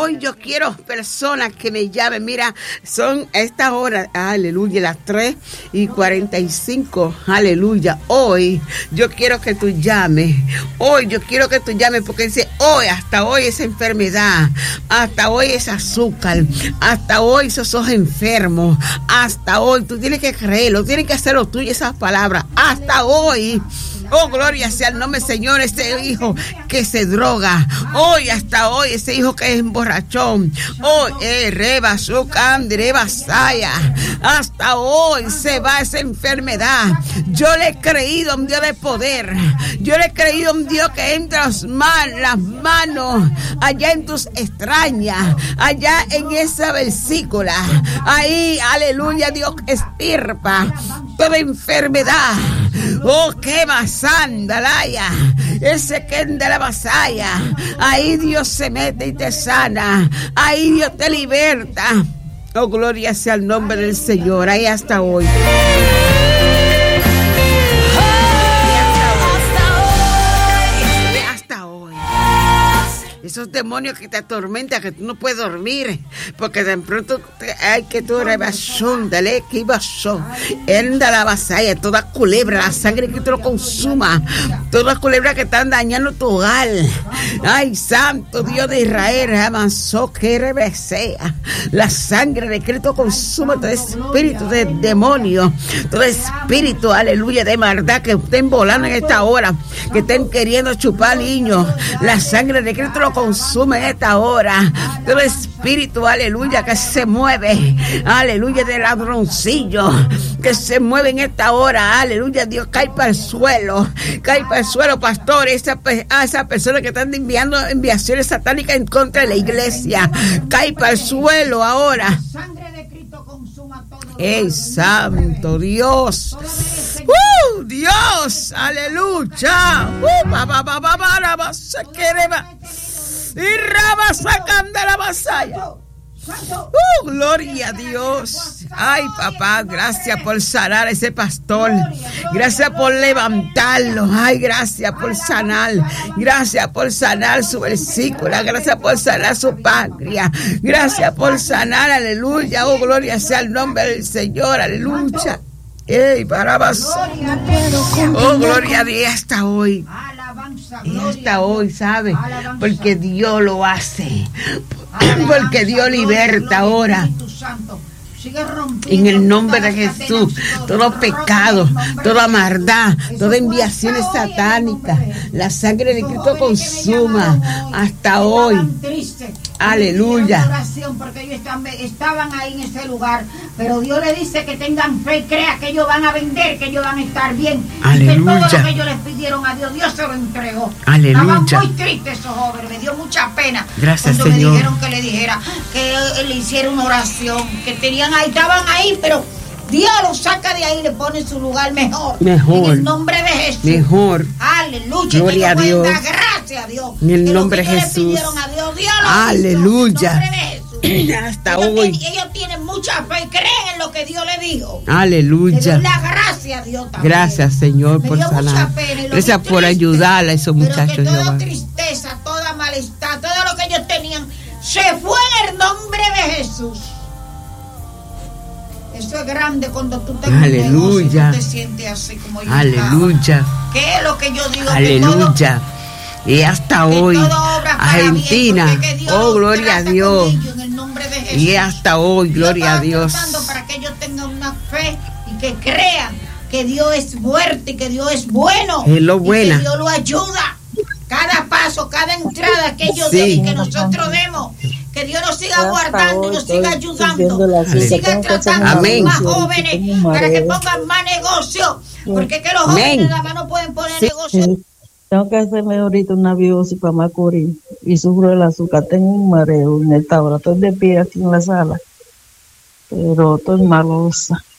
hoy yo quiero personas que me llamen. Mira, son a esta hora, aleluya, las 3:45, aleluya. Hoy yo quiero que tú llames. Hoy yo quiero que tú llames porque dice, hoy, hasta hoy esa enfermedad, hasta hoy ese azúcar, hasta hoy esos ojos enfermos, hasta hoy. Tú tienes que creerlo, tienes que hacerlo tuyo esas palabras. Hasta hoy. Oh, gloria sea el nombre del Señor. Ese hijo que se droga, hoy, hasta hoy, ese hijo que es emborrachón, hoy, reba su reba saya, hasta hoy se va esa enfermedad. Yo le he creído a un Dios de poder, yo le he creído a un Dios que entra las manos allá en tus extrañas, allá en esa vesícula, ahí, aleluya, Dios estirpa toda enfermedad. Oh, qué basandalaya, ese que de la vasalla, ahí Dios se mete y te sana, ahí Dios te liberta. Oh, gloria sea el nombre del Señor, ahí hasta hoy. Esos demonios que te atormentan, que tú no puedes dormir, porque de pronto hay que tú rebasón, dale, que ibasón, enda la vasalla, toda culebra, la sangre que te lo consuma, todas culebras que están dañando tu hogar. Ay, santo Dios de Israel, avanzó que rebesea, la sangre de Cristo consuma todo espíritu de demonio, todo espíritu, aleluya, de maldad que estén volando en esta hora, que estén queriendo chupar niños, la sangre de Cristo lo consume en esta hora. Todo espíritu, aleluya, que se mueve, aleluya, de ladroncillo, que se mueve en esta hora, aleluya, Dios, cae para el suelo, pastor, esa persona que están enviando enviaciones satánicas en contra de la iglesia, cae para el suelo ahora. ¡Ey, santo Dios! Dios, aleluya. Y raba sacando la vasalla. Gloria a Dios. Ay, papá, gracias por sanar a ese pastor. Gracias por levantarlo. Ay, gracias por sanar. Gracias por sanar su vesícula. Gracias por sanar su páncreas. Gracias por sanar, aleluya. Oh, gloria sea el nombre del Señor. Aleluya. Ey, Barabas. Oh, gloria a Dios hasta hoy. Y hasta hoy, ¿sabe? Porque Dios lo hace. Porque Dios liberta ahora. En el nombre de Jesús, todo pecado, toda maldad, toda enviaciones satánicas, la sangre de Cristo consuma hasta hoy. Aleluya. Porque ellos estaban ahí en ese lugar, pero Dios le dice que tengan fe, crea que ellos van a vender, que ellos van a estar bien. Aleluya. Y que todo lo que ellos les pidieron a Dios, Dios se lo entregó. Aleluya. Estaban muy tristes esos jóvenes, me dio mucha pena. Gracias, cuando Señor. me dijeron que le dijera, que le hiciera una oración, que tenían ahí, estaban ahí, pero Dios los saca de ahí y le pone en su lugar mejor. En el nombre de Jesús. Mejor. Aleluya. Gloria a Dios. Gracias a Dios. En el nombre de Jesús. Aleluya. Hasta hoy. Ellos tienen mucha fe y creen en lo que Dios le dijo. Aleluya. Le doy la gracia a Dios también. Gracias, Señor, por sanar. Gracias por ayudar a esos muchachos. Pero que toda tristeza, toda malestar, todo lo que ellos tenían, se fue en el nombre de Jesús. Eso es grande cuando tú te aleluya. Te sientes así como yo. Aleluya. Estaba. ¿Qué es lo que yo digo? Aleluya. Y hasta hoy, Argentina, oh, gloria a Dios. Y hasta hoy, gloria a Dios. Para que ellos tengan una fe y que crean que Dios es fuerte y que Dios es bueno. Es lo buena. Y que Dios lo ayuda. Cada paso, cada entrada que ellos den y que nosotros demos. Que Dios nos siga guardando y nos siga ayudando. Y siga tratando con más jóvenes para que pongan más negocio. Porque que los jóvenes nada más no pueden poner negocio. Tengo que hacerme ahorita una biopsia para Macorís y sufro el azúcar. Tengo un mareo en esta hora. Estoy de pie aquí en la sala, pero estoy malosa.